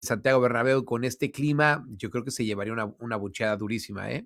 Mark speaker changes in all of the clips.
Speaker 1: Santiago Bernabéu con este clima, yo creo que se llevaría una bucheada durísima, ¿eh?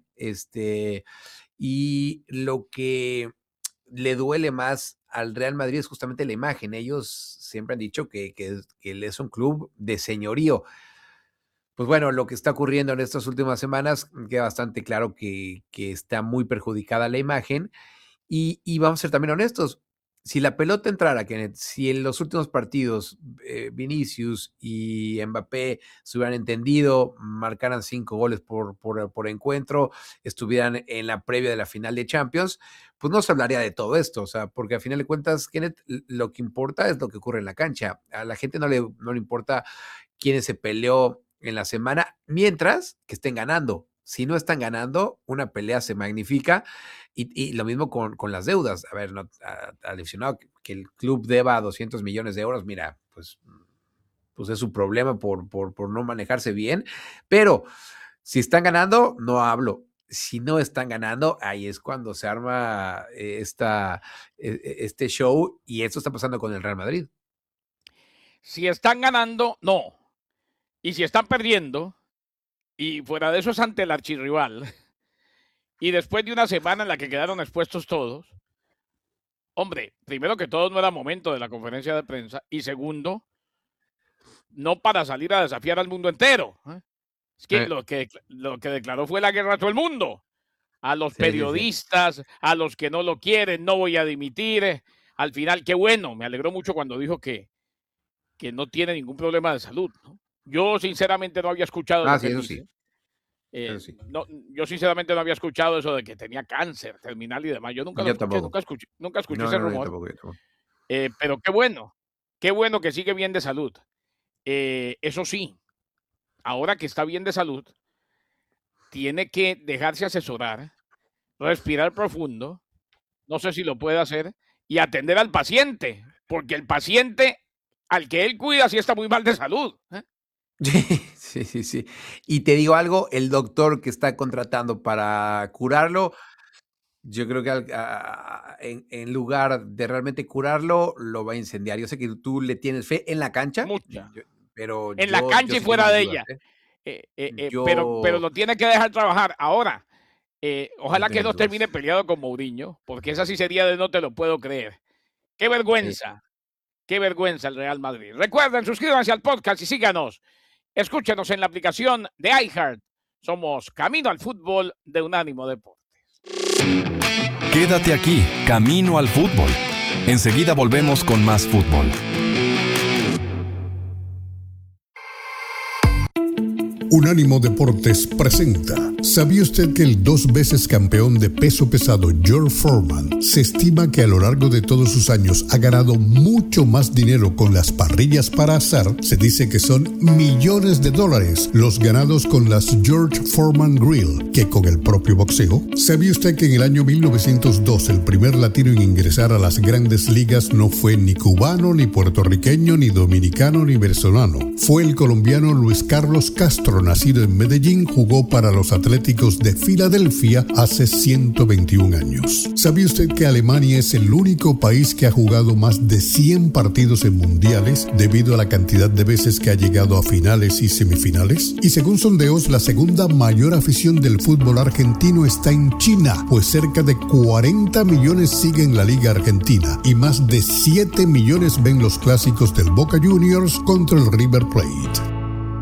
Speaker 1: Y lo que le duele más al Real Madrid es justamente la imagen. Ellos siempre han dicho que es un club de señorío. Pues bueno, lo que está ocurriendo en estas últimas semanas queda bastante claro que está muy perjudicada la imagen. Y vamos a ser también honestos, si la pelota entrara, Kenneth, si en los últimos partidos Vinicius y Mbappé se hubieran entendido, marcaran 5 goles por encuentro, estuvieran en la previa de la final de Champions, pues no se hablaría de todo esto, o sea, porque al final de cuentas, Kenneth, lo que importa es lo que ocurre en la cancha. A la gente no le importa quién se peleó en la semana, mientras que estén ganando. Si no están ganando, una pelea se magnifica. Y lo mismo con las deudas. A ver, al aficionado que el club deba 200 millones de euros, mira, pues es su problema por no manejarse bien. Pero si están ganando, no hablo. Si no están ganando, ahí es cuando se arma este show, y esto está pasando con el Real Madrid.
Speaker 2: Si están ganando, no. Y si están perdiendo, y fuera de eso es ante el archirrival, y después de una semana en la que quedaron expuestos todos, hombre, primero que todo no era momento de la conferencia de prensa, y segundo, no para salir a desafiar al mundo entero. Es que lo que declaró fue la guerra a todo el mundo. A los periodistas, a los que no lo quieren, no voy a dimitir. Al final, qué bueno, me alegró mucho cuando dijo que no tiene ningún problema de salud, ¿no? Yo sinceramente no había escuchado lo que él dice. No, yo sinceramente no había escuchado eso de que tenía cáncer terminal y demás. Yo nunca escuché ese rumor.
Speaker 1: Tampoco.
Speaker 2: Pero qué bueno que sigue bien de salud. Eso sí, ahora que está bien de salud, tiene que dejarse asesorar, respirar profundo, no sé si lo puede hacer, y atender al paciente, porque el paciente al que él cuida sí está muy mal de salud.
Speaker 1: Sí. Y te digo algo, el doctor que está contratando para curarlo, yo creo que en lugar de realmente curarlo, lo va a incendiar. Yo sé que tú le tienes fe en la cancha, pero
Speaker 2: en la cancha y fuera de ella. Pero lo tiene que dejar trabajar. Ahora, ojalá que no termine peleado con Mourinho, porque esa sí sería de no te lo puedo creer. ¡Qué vergüenza! ¡Qué vergüenza el Real Madrid! Recuerden, suscríbanse al podcast y síganos. Escúchenos en la aplicación de iHeart. Somos Camino al Fútbol de Unánimo Deportes.
Speaker 3: Quédate aquí, Camino al Fútbol. Enseguida volvemos con más fútbol.
Speaker 4: Unánimo Deportes presenta. ¿Sabía usted que el 2 veces campeón de peso pesado George Foreman se estima que a lo largo de todos sus años ha ganado mucho más dinero con las parrillas para asar? Se dice que son millones de dólares los ganados con las George Foreman Grill que con el propio boxeo. ¿Sabía usted que en el año 1902 el primer latino en ingresar a las grandes ligas no fue ni cubano, ni puertorriqueño, ni dominicano, ni venezolano? Fue el colombiano Luis Carlos Castro, nacido en Medellín, jugó para los Atléticos de Filadelfia hace 121 años. ¿Sabía usted que Alemania es el único país que ha jugado más de 100 partidos en mundiales debido a la cantidad de veces que ha llegado a finales y semifinales? Y según sondeos, la segunda mayor afición del fútbol argentino está en China, pues cerca de 40 millones siguen la Liga Argentina y más de 7 millones ven los clásicos del Boca Juniors contra el River Plate.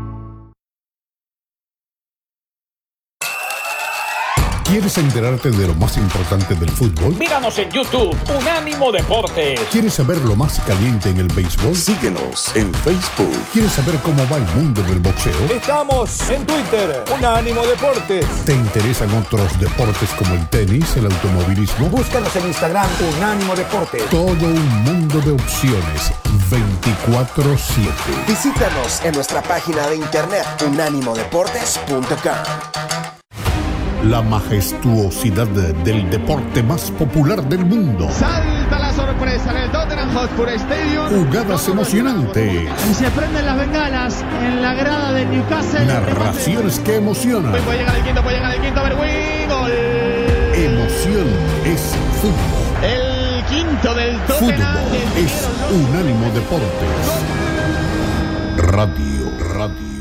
Speaker 4: ¿Quieres enterarte de lo más importante del fútbol?
Speaker 2: Míranos en YouTube, Unánimo Deportes.
Speaker 4: ¿Quieres saber lo más caliente en el béisbol?
Speaker 5: Síguenos en Facebook.
Speaker 4: ¿Quieres saber cómo va el mundo del boxeo?
Speaker 6: Estamos en Twitter, Unánimo Deportes.
Speaker 4: ¿Te interesan otros deportes como el tenis, el automovilismo?
Speaker 6: Búscanos en Instagram, Unánimo Deportes.
Speaker 4: Todo un mundo de opciones, 24/7.
Speaker 5: Visítanos en nuestra página de internet, unánimodeportes.com.
Speaker 4: La majestuosidad del deporte más popular del mundo.
Speaker 7: Salta la sorpresa en el Tottenham Hotspur Stadium.
Speaker 4: Jugadas emocionantes.
Speaker 7: Y se prenden las bengalas en la grada de Newcastle.
Speaker 4: Narraciones que emocionan.
Speaker 7: Puede llegar el quinto, Berwin. Gol.
Speaker 4: Emoción es fútbol.
Speaker 7: El quinto del Tottenham.
Speaker 4: Fútbol es Unánimo Deportes. Radio.